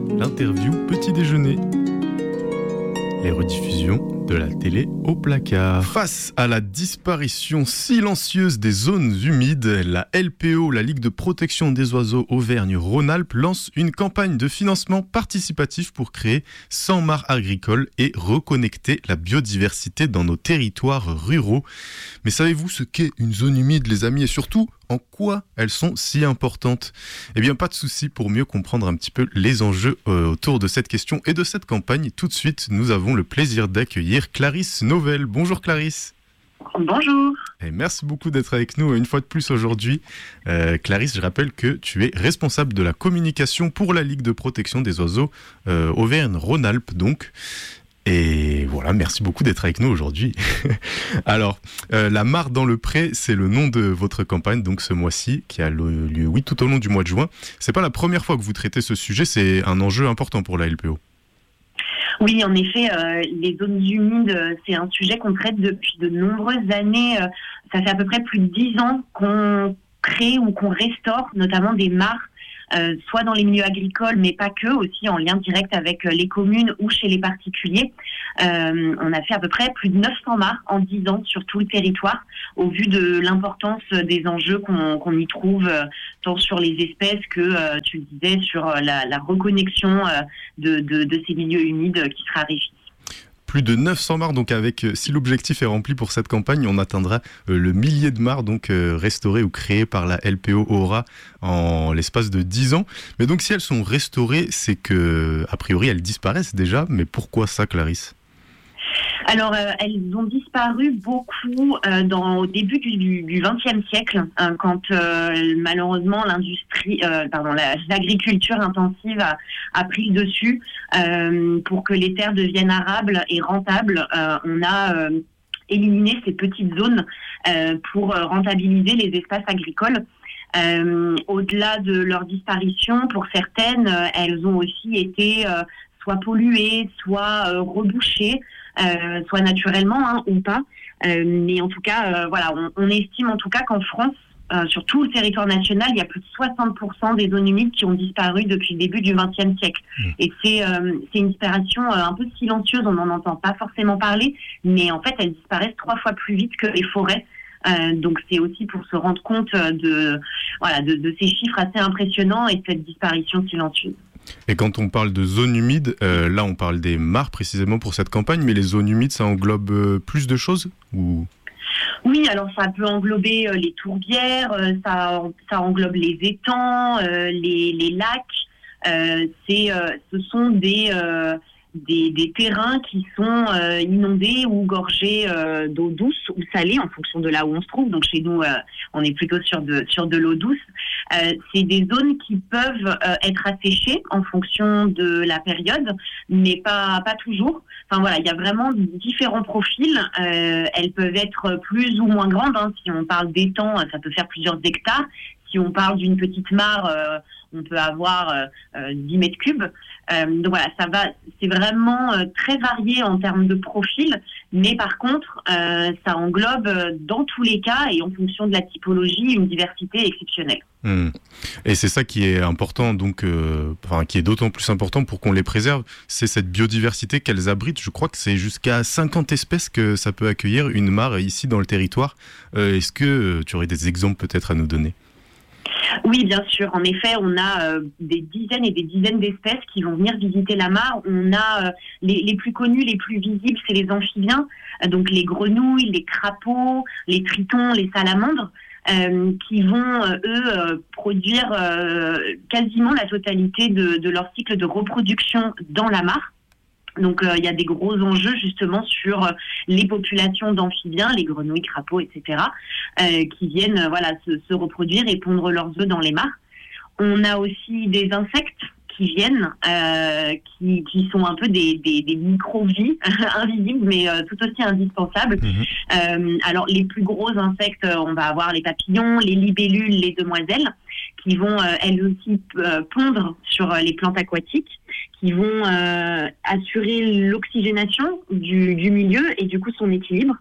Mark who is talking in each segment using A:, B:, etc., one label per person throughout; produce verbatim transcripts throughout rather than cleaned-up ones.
A: l'interview petit déjeuner. Les rediffusions de la télé au placard. Face à la disparition silencieuse des zones humides, la L P O, la Ligue de protection des oiseaux Auvergne-Rhône-Alpes, lance une campagne de financement participatif pour créer cent mares agricoles et reconnecter la biodiversité dans nos territoires ruraux. Mais savez-vous ce qu'est une zone humide, les amis, et surtout en quoi elles sont si importantes? Eh bien, pas de souci, pour mieux comprendre un petit peu les enjeux euh, autour de cette question et de cette campagne. Tout de suite, nous avons le plaisir d'accueillir Clarisse Novelle. Bonjour Clarisse.
B: Bonjour.
A: Et merci beaucoup d'être avec nous une fois de plus aujourd'hui. Euh, Clarisse, je rappelle que tu es responsable de la communication pour la Ligue de protection des oiseaux euh, Auvergne-Rhône-Alpes, donc. Et voilà, merci beaucoup d'être avec nous aujourd'hui. Alors, euh, la mare dans le pré, c'est le nom de votre campagne, donc ce mois-ci, qui a le, lieu oui, tout au long du mois de juin. C'est pas la première fois que vous traitez ce sujet, c'est un enjeu important pour la L P O.
B: Oui, en effet, euh, les zones humides, c'est un sujet qu'on traite depuis de nombreuses années. Euh, ça fait à peu près plus de dix ans qu'on crée ou qu'on restaure notamment des mares, euh, soit dans les milieux agricoles, mais pas que, aussi en lien direct avec les communes ou chez les particuliers. Euh, on a fait à peu près plus de neuf cents mares en dix ans sur tout le territoire, au vu de l'importance des enjeux qu'on, qu'on y trouve, euh, tant sur les espèces que, euh, tu le disais, sur la, la reconnexion euh, de, de, de ces milieux humides qui se raréfient.
A: Plus de neuf cents mares, donc avec, si l'objectif est rempli pour cette campagne, on atteindra euh, le millier de mares donc euh, restaurées ou créées par la L P O Aura en l'espace de dix ans. Mais donc si elles sont restaurées, c'est que a priori elles disparaissent déjà. Mais pourquoi ça, Clarisse ?
B: Alors, euh, elles ont disparu beaucoup euh, dans, au début du, du vingtième siècle, hein, quand euh, malheureusement l'industrie, euh, pardon, la, l'agriculture intensive a, a pris le dessus. Euh, pour que les terres deviennent arables et rentables, euh, on a euh, éliminé ces petites zones euh, pour rentabiliser les espaces agricoles. Euh, au-delà de leur disparition, pour certaines, euh, elles ont aussi été euh, soit polluées, soit euh, rebouchées. Euh, soit naturellement hein, ou pas, euh, mais en tout cas, euh, voilà, on, on estime en tout cas qu'en France, euh, sur tout le territoire national, il y a plus de soixante pour cent des zones humides qui ont disparu depuis le début du vingtième siècle. Mmh. Et c'est, euh, c'est une disparition euh, un peu silencieuse, on n'en entend pas forcément parler, mais en fait, elles disparaissent trois fois plus vite que les forêts. Euh, donc c'est aussi pour se rendre compte de, voilà, de, de ces chiffres assez impressionnants et de cette disparition silencieuse.
A: Et quand on parle de zones humides, euh, là on parle des mares précisément pour cette campagne, mais les zones humides, ça englobe euh, plus de choses ou...
B: Oui, alors ça peut englober euh, les tourbières, euh, ça, ça englobe les étangs, euh, les, les lacs. Euh, c'est, euh, ce sont des, euh, des, des terrains qui sont euh, inondés ou gorgés euh, d'eau douce ou salée en fonction de là où on se trouve. Donc chez nous, euh, on est plutôt sur de, sur de l'eau douce. Euh, c'est des zones qui peuvent euh, être asséchées en fonction de la période, mais pas, pas toujours. Enfin voilà, il y a vraiment différents profils. Euh, elles peuvent être plus ou moins grandes. Hein. Si on parle d'étangs, ça peut faire plusieurs hectares. Si on parle d'une petite mare, euh, on peut avoir euh, dix mètres cubes. Euh, donc voilà, ça va, c'est vraiment euh, très varié en termes de profil, mais par contre, euh, ça englobe euh, dans tous les cas et en fonction de la typologie, une diversité exceptionnelle.
A: Mmh. Et c'est ça qui est important, donc, euh, enfin, qui est d'autant plus important pour qu'on les préserve, c'est cette biodiversité qu'elles abritent. Je crois que c'est jusqu'à cinquante espèces que ça peut accueillir une mare ici dans le territoire. Euh, est-ce que euh, tu aurais des exemples peut-être à nous donner ?
B: Oui, bien sûr. En effet, on a euh, des dizaines et des dizaines d'espèces qui vont venir visiter la mare. On a euh, les, les plus connus, les plus visibles, c'est les amphibiens, euh, donc les grenouilles, les crapauds, les tritons, les salamandres, euh, qui vont, euh, eux, euh, produire euh, quasiment la totalité de, de leur cycle de reproduction dans la mare. Donc, euh, il y a des gros enjeux justement sur euh, les populations d'amphibiens, les grenouilles, crapauds, et cetera, euh, qui viennent euh, voilà, se, se reproduire et pondre leurs œufs dans les mares. On a aussi des insectes qui viennent, euh, qui, qui sont un peu des, des, des micro-vies invisibles, mais euh, tout aussi indispensables. Mmh. Euh, alors, les plus gros insectes, on va avoir les papillons, les libellules, les demoiselles, qui vont euh, elles aussi euh, pondre sur euh, les plantes aquatiques, qui vont euh, assurer l'oxygénation du, du milieu et du coup son équilibre.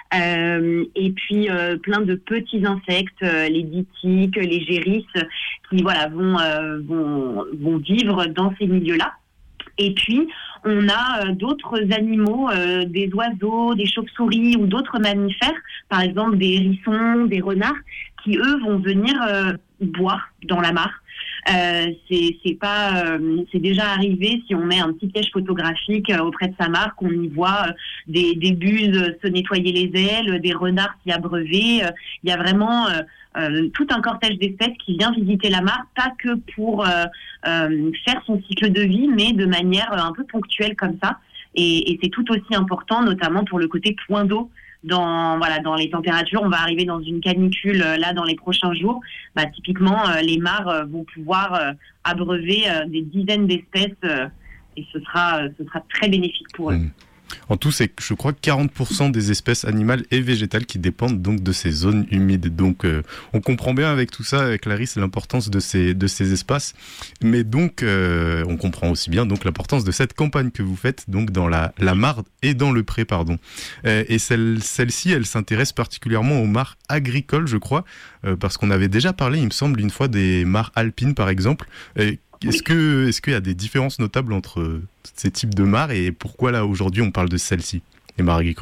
B: Euh, et puis euh, plein de petits insectes, euh, les ditiques, les gérisses, qui voilà vont, euh, vont vont vivre dans ces milieux-là. Et puis, on a euh, d'autres animaux, euh, des oiseaux, des chauves-souris ou d'autres mammifères, par exemple des hérissons, des renards, qui eux vont venir euh, boire dans la mare. Euh, c'est, c'est pas, euh, c'est déjà arrivé si on met un petit piège photographique euh, auprès de sa mare, qu'on y voit euh, des, des buses se nettoyer les ailes, des renards s'y abreuver. Euh, il y a vraiment euh, euh, tout un cortège d'espèces qui vient visiter la mare, pas que pour euh, euh, faire son cycle de vie, mais de manière euh, un peu ponctuelle comme ça. Et, et c'est tout aussi important, notamment pour le côté point d'eau. Dans voilà dans les températures, on va arriver dans une canicule euh, là dans les prochains jours. Bah, typiquement, euh, les mares euh, vont pouvoir euh, abreuver euh, des dizaines d'espèces euh, et ce sera euh, ce sera très bénéfique pour eux.
A: Mmh. En tout, c'est, je crois, quarante pour cent des espèces animales et végétales qui dépendent donc de ces zones humides. Donc, euh, on comprend bien avec tout ça, avec Clarisse, l'importance de ces, de ces espaces. Mais donc, euh, on comprend aussi bien donc l'importance de cette campagne que vous faites donc dans la, la mare et dans le pré, pardon. Euh, et celle, celle-ci, elle s'intéresse particulièrement aux mares agricoles, je crois, euh, parce qu'on avait déjà parlé, il me semble, une fois des mares alpines, par exemple. Euh, Est-ce que, est-ce qu'il y a des différences notables entre ces types de mares et pourquoi là aujourd'hui on parle de celle-ci, les mares agricoles ?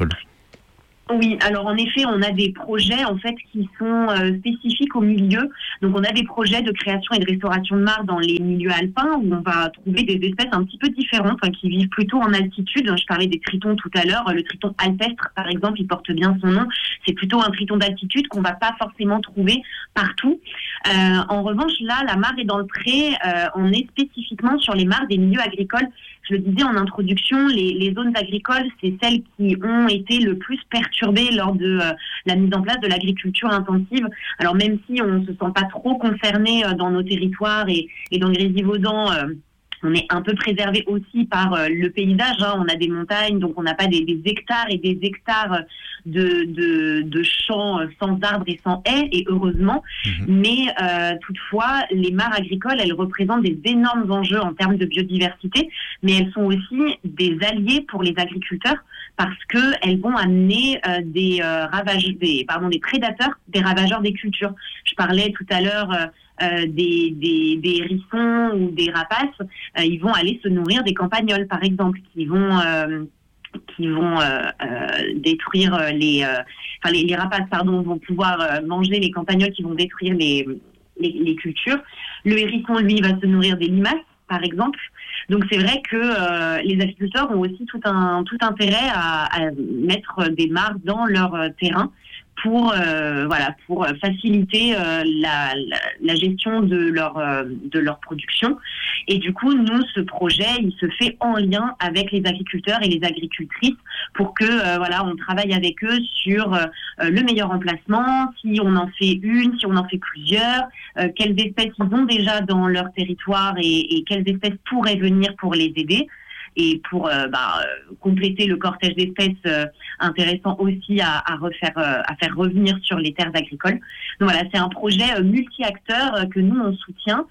B: Oui, alors en effet, on a des projets en fait qui sont euh, spécifiques au milieu. Donc on a des projets de création et de restauration de mares dans les milieux alpins où on va trouver des espèces un petit peu différentes, hein, qui vivent plutôt en altitude. Je parlais des tritons tout à l'heure. Le triton alpestre, par exemple, il porte bien son nom. C'est plutôt un triton d'altitude qu'on va pas forcément trouver partout. Euh, en revanche, là, la mare est dans le pré. Euh, on est spécifiquement sur les mares des milieux agricoles. Je le disais en introduction, les, les zones agricoles, c'est celles qui ont été le plus perturbées lors de euh, la mise en place de l'agriculture intensive. Alors même si on ne se sent pas trop concerné euh, dans nos territoires et, et dans le Grésivaudan, euh, on est un peu préservé aussi par euh, le paysage. Hein. On a des montagnes, donc on n'a pas des, des hectares et des hectares de, de, de champs sans arbres et sans haies, et heureusement. Mmh. Mais euh, toutefois, les mares agricoles, elles représentent des énormes enjeux en termes de biodiversité, mais elles sont aussi des alliés pour les agriculteurs parce qu'elles vont amener euh, des, euh, ravage, des, pardon, des prédateurs, des ravageurs des cultures. Je parlais tout à l'heure... Euh, Euh, des, des, des hérissons ou des rapaces, euh, ils vont aller se nourrir des campagnols, par exemple, qui vont, euh, qui vont euh, euh, détruire les, euh, enfin les, les rapaces, pardon, vont pouvoir euh, manger les campagnols qui vont détruire les, les, les cultures. Le hérisson, lui, va se nourrir des limaces, par exemple. Donc c'est vrai que euh, les agriculteurs ont aussi tout un tout intérêt à, à mettre des mares dans leur euh, terrain pour euh, voilà pour faciliter euh, la, la, la gestion de leur euh, de leur production. Et du coup, nous, ce projet, il se fait en lien avec les agriculteurs et les agricultrices pour que euh, voilà, on travaille avec eux sur euh, le meilleur emplacement, si on en fait une, si on en fait plusieurs, euh, quelles espèces ils ont déjà dans leur territoire et, et quelles espèces pourraient venir pour les aider. Et pour euh, bah, compléter le cortège d'espèces euh, intéressant aussi à, à refaire, euh, à faire revenir sur les terres agricoles. Donc voilà, c'est un projet euh, multi-acteurs euh, que nous on soutient,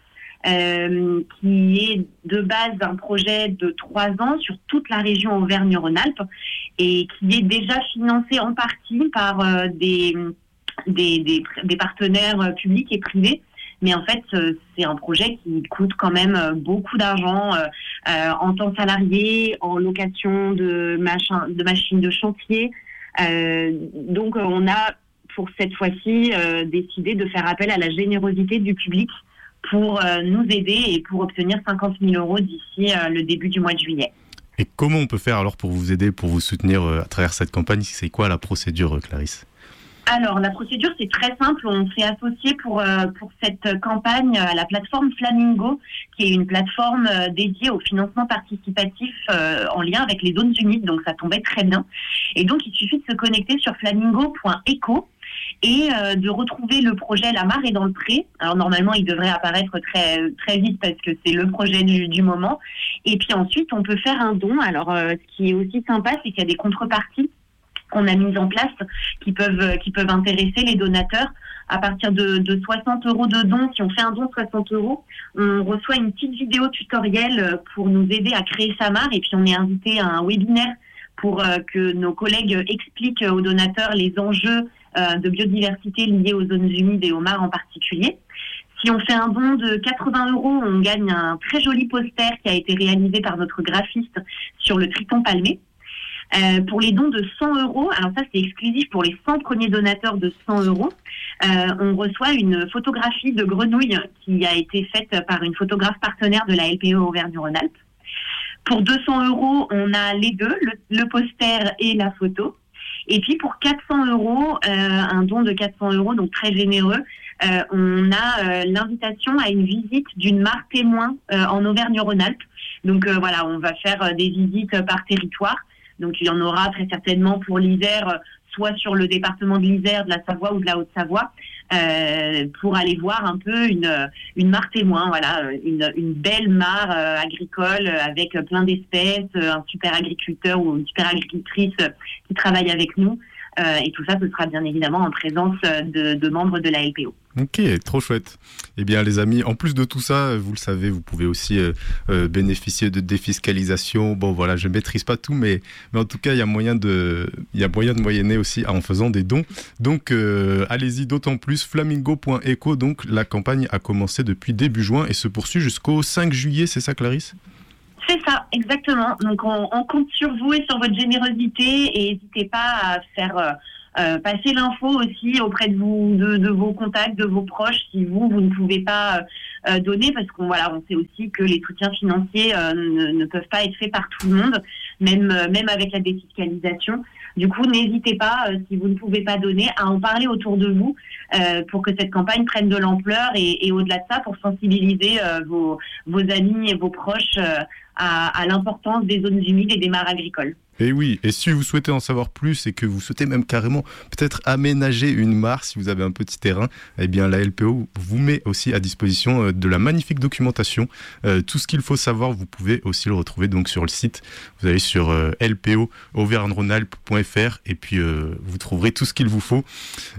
B: euh, qui est de base un projet de trois ans sur toute la région Auvergne-Rhône-Alpes et qui est déjà financé en partie par euh, des, des, des, des partenaires euh, publics et privés. Mais en fait, c'est un projet qui coûte quand même beaucoup d'argent euh, euh, en temps salarié, en location de, machin, de machines de chantier. Euh, donc, on a, pour cette fois-ci, euh, décidé de faire appel à la générosité du public pour euh, nous aider et pour obtenir cinquante mille euros d'ici euh, le début du mois de juillet.
A: Et comment on peut faire alors pour vous aider, pour vous soutenir euh, à travers cette campagne ? C'est quoi la procédure, Clarisse ?
B: Alors, la procédure, c'est très simple. On s'est associé pour, euh, pour cette campagne à la plateforme Flamingo, qui est une plateforme euh, dédiée au financement participatif euh, en lien avec les zones humides. Donc, ça tombait très bien. Et donc, il suffit de se connecter sur flamingo point eco et euh, de retrouver le projet La Mare est dans le pré. Alors, normalement, il devrait apparaître très, très vite parce que c'est le projet du, du moment. Et puis ensuite, on peut faire un don. Alors, euh, ce qui est aussi sympa, c'est qu'il y a des contreparties qu'on a mises en place qui peuvent qui peuvent intéresser les donateurs. À partir de, de soixante euros de dons, si on fait un don de soixante euros, on reçoit une petite vidéo tutoriel pour nous aider à créer sa mare et puis on est invité à un webinaire pour euh, que nos collègues expliquent aux donateurs les enjeux euh, de biodiversité liés aux zones humides et aux mares en particulier. Si on fait un don de quatre-vingts euros, on gagne un très joli poster qui a été réalisé par notre graphiste sur le Triton Palmé. Euh, pour les dons de cent euros, alors ça c'est exclusif pour les cent premiers donateurs de cent euros, euh, on reçoit une photographie de grenouille qui a été faite par une photographe partenaire de la L P O Auvergne-Rhône-Alpes. Pour deux cents euros, on a les deux, le, le poster et la photo. Et puis pour quatre cents euros, euh, un don de quatre cents euros, donc très généreux, euh, on a euh, l'invitation à une visite d'une mare témoin euh, en Auvergne-Rhône-Alpes. Donc euh, voilà, on va faire euh, des visites par territoire. Donc il y en aura très certainement pour l'Isère, soit sur le département de l'Isère, de la Savoie ou de la Haute-Savoie, euh, pour aller voir un peu une, une mare témoin, voilà, une, une belle mare euh, agricole avec plein d'espèces, un super agriculteur ou une super agricultrice qui travaille avec nous. Euh, et tout ça, ce sera bien évidemment en présence de, de membres de la L P O.
A: Ok, trop chouette. Eh bien les amis, en plus de tout ça, vous le savez, vous pouvez aussi euh, euh, bénéficier de défiscalisation. Bon voilà, je ne maîtrise pas tout, mais, mais en tout cas, il y a moyen de, il y a moyen de moyenner aussi en faisant des dons. Donc euh, allez-y d'autant plus, flamingo point eco. Donc la campagne a commencé depuis début juin et se poursuit jusqu'au cinq juillet, c'est ça Clarisse ?
B: C'est ça, exactement. Donc on, on compte sur vous et sur votre générosité et n'hésitez pas à faire euh, euh, passer l'info aussi auprès de vous, de, de vos contacts, de vos proches, si vous vous ne pouvez pas euh, donner, parce qu'on voilà, on sait aussi que les soutiens financiers euh, ne, ne peuvent pas être faits par tout le monde, même euh, même avec la défiscalisation. Du coup, n'hésitez pas, euh, si vous ne pouvez pas donner, à en parler autour de vous euh, pour que cette campagne prenne de l'ampleur et, et au-delà de ça, pour sensibiliser euh, vos, vos amis et vos proches euh, à, à l'importance des zones humides et des mares agricoles.
A: Et oui, et si vous souhaitez en savoir plus et que vous souhaitez même carrément peut-être aménager une mare si vous avez un petit terrain, eh bien la L P O vous met aussi à disposition de la magnifique documentation. Euh, tout ce qu'il faut savoir, vous pouvez aussi le retrouver donc sur le site. Vous allez sur euh, l p o auvergne rhône alpes point f r et puis euh, vous trouverez tout ce qu'il vous faut.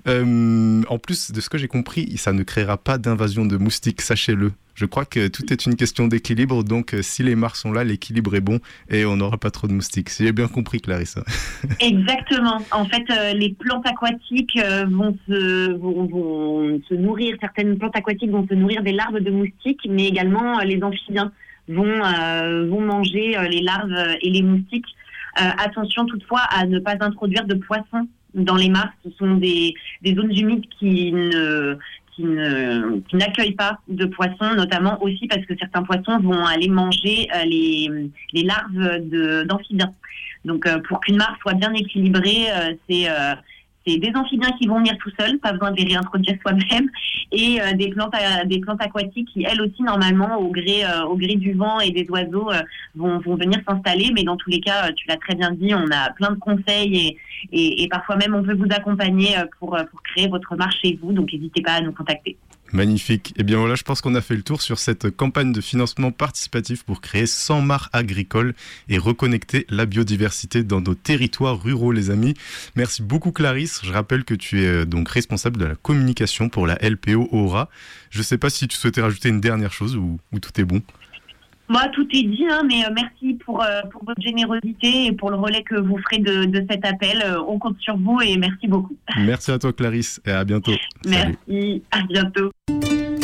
A: Euh, en plus de ce que j'ai compris, ça ne créera pas d'invasion de moustiques, sachez-le. Je crois que tout est une question d'équilibre, donc euh, si les mares sont là, l'équilibre est bon et on n'aura pas trop de moustiques. Si j'ai bien compris, Clarisse.
B: Exactement. En fait, euh, les plantes aquatiques euh, vont, se, vont, vont se nourrir, certaines plantes aquatiques vont se nourrir des larves de moustiques, mais également euh, les amphibiens vont, euh, vont manger euh, les larves et les moustiques. Euh, attention toutefois à ne pas introduire de poissons dans les mares. Ce sont des, des zones humides qui ne... qui ne, qui n'accueillent pas de poissons, notamment aussi parce que certains poissons vont aller manger euh, les, les larves de, d'amphibiens. Donc euh, pour qu'une mare soit bien équilibrée, euh, c'est, euh, c'est des amphibiens qui vont venir tout seuls, pas besoin de les réintroduire soi-même, et euh, des, plantes, euh, des plantes aquatiques qui, elles aussi, normalement, au gré, euh, au gré du vent et des oiseaux, euh, vont, vont venir s'installer. Mais dans tous les cas, tu l'as très bien dit, on a plein de conseils et, et, et parfois même on peut vous accompagner pour, pour créer votre mare chez vous. Donc n'hésitez pas à nous contacter.
A: Magnifique. Et bien voilà, je pense qu'on a fait le tour sur cette campagne de financement participatif pour créer cent mares agricoles et reconnecter la biodiversité dans nos territoires ruraux, les amis. Merci beaucoup Clarisse. Je rappelle que tu es donc responsable de la communication pour la L P O Aura. Je ne sais pas si tu souhaitais rajouter une dernière chose ou, ou tout est bon.
B: Moi, tout est dit, hein, mais euh, merci pour, euh, pour votre générosité et pour le relais que vous ferez de, de cet appel. Euh, on compte sur vous et merci beaucoup.
A: Merci à toi Clarisse et à bientôt.
B: Merci,
A: Salut.
B: à bientôt.